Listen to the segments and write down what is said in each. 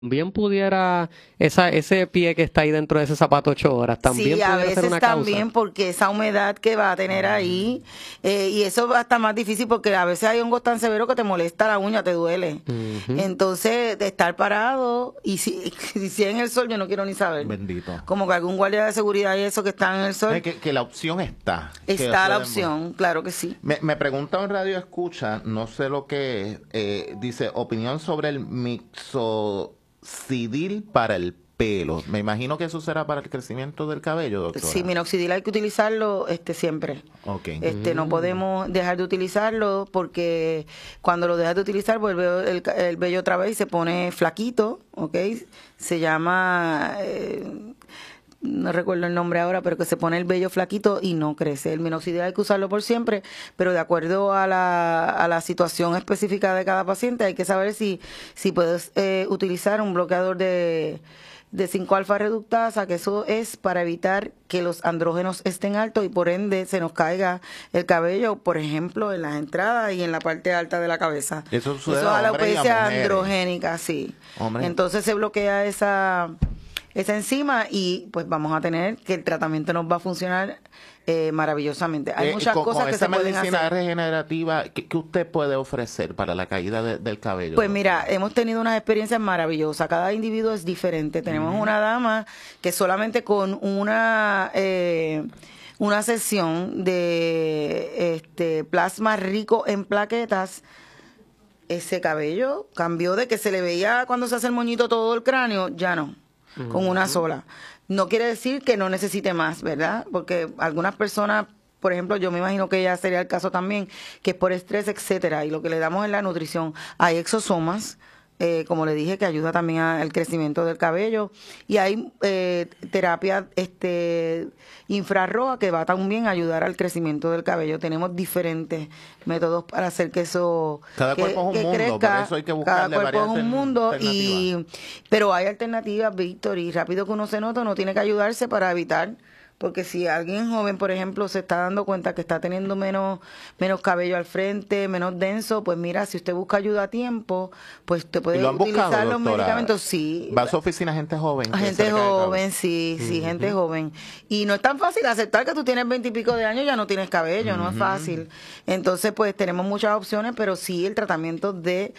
Bien pudiera ese pie que está ahí dentro de ese zapato 8 horas, también Sí, a pudiera ser veces una causa. también porque esa humedad que va a tener ahí, y eso va a estar más difícil porque a veces hay hongos tan severos que te molesta la uña, te duele. Ujú. Entonces, de estar parado, y si, si en el sol, yo no quiero ni saber. Bendito. Como que algún guardia de seguridad y eso que está en el sol, Que la opción está. Que está la pueden- opción, claro que sí. Me pregunta un radio escucha, no sé lo que es, dice, opinión sobre el minoxidil para el pelo. Me imagino que eso será para el crecimiento del cabello, doctora. Sí, minoxidil hay que utilizarlo siempre. Ok. No podemos dejar de utilizarlo porque cuando lo dejas de utilizar vuelve el vello otra vez y se pone flaquito, ¿ok? Se llama, no recuerdo el nombre ahora, pero que se pone el vello flaquito y no crece. El minoxidil hay que usarlo por siempre, pero de acuerdo a la situación específica de cada paciente hay que saber si puedes utilizar un bloqueador de 5-alfa reductasa, que eso es para evitar que los andrógenos estén altos y por ende se nos caiga el cabello, por ejemplo, en las entradas y en la parte alta de la cabeza. Eso sucede es a a la hombres y a alopecia mujeres. androgénica, sí. Hombre. Entonces se bloquea esa enzima y pues vamos a tener que el tratamiento nos va a funcionar maravillosamente. Hay muchas cosas que esa se pueden medicina hacer. regenerativa, ¿qué usted puede ofrecer para la caída del cabello? Pues mira, hemos tenido unas experiencias maravillosas. Cada individuo es diferente. Tenemos una dama que solamente con una sesión de plasma rico en plaquetas, ese cabello cambió de que se le veía cuando se hace el moñito todo el cráneo, ya no, con una sola. No quiere decir que no necesite más, ¿verdad? Porque algunas personas, por ejemplo, yo me imagino que ya sería el caso también, que es por estrés, etcétera, y lo que le damos en la nutrición. Hay exosomas, como le dije, que ayuda también al crecimiento del cabello, y hay terapia infrarroja que va también a ayudar al crecimiento del cabello. Tenemos diferentes métodos para hacer que eso Cada cuerpo es un mundo, crezca. por eso hay que Cada buscarle cuerpo es varias un mundo, alternativas. pero hay alternativas, Víctor, y rápido que uno se nota, uno tiene que ayudarse para evitar. Porque si alguien joven, por ejemplo, se está dando cuenta que está teniendo menos cabello al frente, menos denso, pues mira, si usted busca ayuda a tiempo, pues te ¿Y puede lo han utilizar buscado, los doctora? medicamentos. Sí. ¿Va a su oficina gente joven? que se Gente le cae el cabello? joven, sí, gente joven. Y no es tan fácil aceptar que tú tienes 20 y pico de años y ya no tienes cabello, no es fácil. Entonces, pues tenemos muchas opciones, pero sí el tratamiento de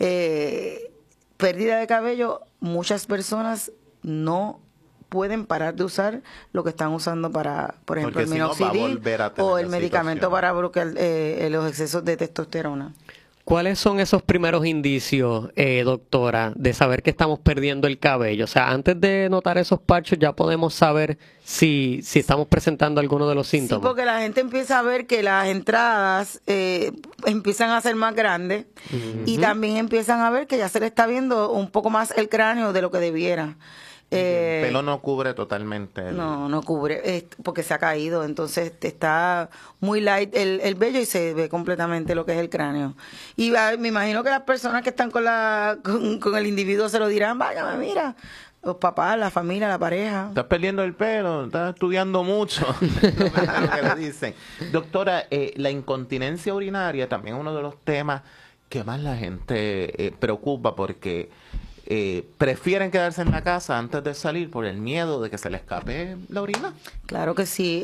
pérdida de cabello, muchas personas no pueden parar de usar lo que están usando para, por ejemplo, Porque el si no, va a minoxidil volver a tener o el la medicamento situación. para bloquear los excesos de testosterona. ¿Cuáles son esos primeros indicios, doctora, de saber que estamos perdiendo el cabello? O sea, antes de notar esos parchos ya podemos saber si estamos presentando alguno de los Sí, síntomas. porque la gente empieza a ver que las entradas empiezan a ser más grandes y también empiezan a ver que ya se le está viendo un poco más el cráneo de lo que debiera. El pelo no cubre totalmente. No cubre, porque se ha caído, entonces está muy light el vello y se ve completamente lo que es el cráneo. Y me imagino que las personas que están con el individuo se lo dirán, váyame, mira, los papás, la familia, la pareja. Estás perdiendo el pelo, estás estudiando mucho. Lo que le dicen. Doctora, la incontinencia urinaria también es uno de los temas que más la gente preocupa porque prefieren quedarse en la casa antes de salir por el miedo de que se le escape la orina. Claro que sí.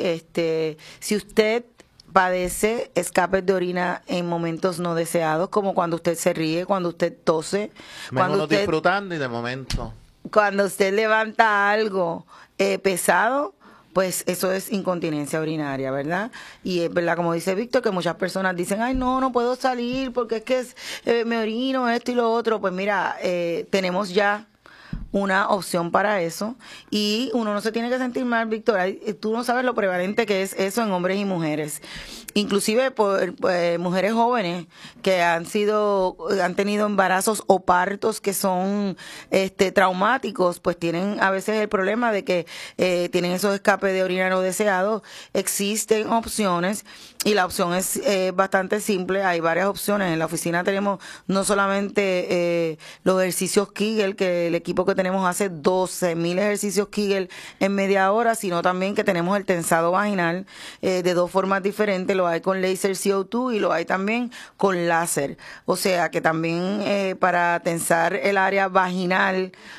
Si usted padece escapes de orina en momentos no deseados, como cuando usted se ríe, cuando usted tose, Uno cuando disfrutando y de momento. usted levanta algo pesado, pues eso es incontinencia urinaria, ¿verdad? Y es verdad, como dice Víctor, que muchas personas dicen, ay, no puedo salir porque es que me orino esto y lo otro. Pues mira, tenemos ya una opción para eso y uno no se tiene que sentir mal, Víctor. Tú no sabes lo prevalente que es eso en hombres y mujeres, inclusive por mujeres jóvenes que han tenido embarazos o partos que son traumáticos, pues tienen a veces el problema de que tienen esos escapes de orina no deseados. Existen opciones y la opción es bastante simple. Hay varias opciones. En la oficina tenemos no solamente los ejercicios Kegel, que el equipo que tenemos hace 12,000 ejercicios Kegel en media hora, sino también que tenemos el tensado vaginal de dos formas diferentes. lo hay con laser CO2 y lo hay también con láser. O sea que también para tensar el área vaginal